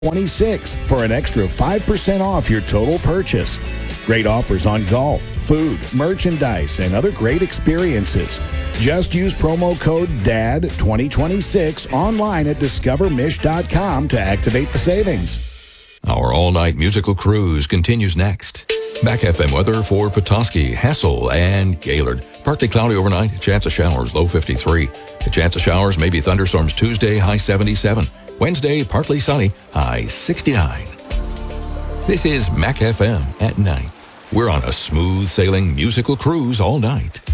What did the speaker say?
26 for an extra 5% off your total purchase. Great offers on golf, food, merchandise, and other great experiences. Just use promo code DAD2026 online at discovermish.com to activate the savings. Our all-night musical cruise continues next. Back FM weather for Petoskey, Hessel, and Gaylord. Partly cloudy overnight, chance of showers, low 53. The chance of showers, maybe thunderstorms Tuesday, high 77. Wednesday, partly sunny, high 69. This is Mac FM at night. We're on a smooth sailing musical cruise all night.